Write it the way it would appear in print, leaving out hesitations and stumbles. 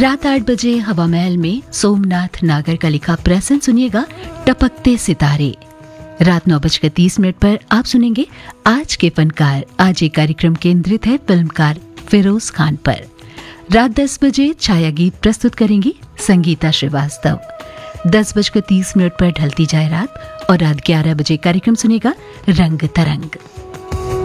रात 8 बजे हवा महल में सोमनाथ नागर का लिखा प्रसन्न सुनिएगा टपकते सितारे। रात 9:30 पर आप सुनेंगे आज के फनकार। आज ये कार्यक्रम केंद्रित है फिल्मकार फिरोज खान पर। रात 10 बजे छाया गीत प्रस्तुत करेंगी संगीता श्रीवास्तव। 10:30 पर ढलती जाए रात और रात 11 बजे कार्यक्रम सुनेगा रंग तरंग।